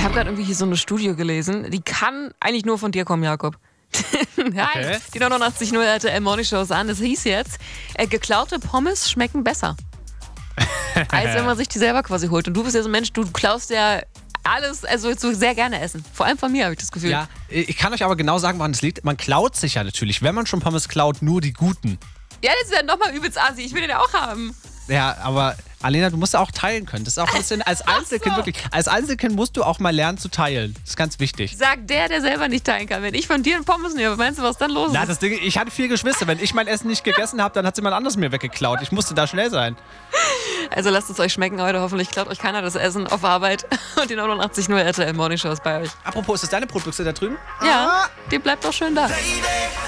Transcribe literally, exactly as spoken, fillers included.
habe gerade irgendwie hier so eine Studie gelesen, die kann eigentlich nur von dir kommen, Jakob. Hi, Okay. die neunundachtzig Komma null R T L Morning Show ist an. Das hieß jetzt, äh, geklaute Pommes schmecken besser. Als wenn man sich die selber quasi holt. Und du bist ja so ein Mensch, du klaust ja alles, also willst du sehr gerne essen. Vor allem von mir, habe ich das Gefühl. Ja, ich kann euch aber genau sagen, woran es liegt. Man klaut sich ja natürlich, wenn man schon Pommes klaut, nur die guten. Ja, das ist ja nochmal übelst assi. Ich will den ja auch haben. Ja, aber Alena, du musst ja auch teilen können. Das ist auch ein bisschen als Einzelkind so. wirklich. Als Einzelkind musst du auch mal lernen zu teilen. Das ist ganz wichtig. Sagt der, der selber nicht teilen kann. Wenn ich von dir einen Pommes nehme, meinst du, was dann los ist? Na, das Ding, ich hatte vier Geschwister. Wenn ich mein Essen nicht gegessen habe, dann hat jemand anderes mir weggeklaut. Ich musste da schnell sein. Also lasst es euch schmecken heute. Hoffentlich klaut euch keiner das Essen auf Arbeit. Und die neunundachtzig Komma null R T L Morning Show ist bei euch. Apropos, ist das deine Brotbüchse da drüben? Ja, die bleibt doch schön da.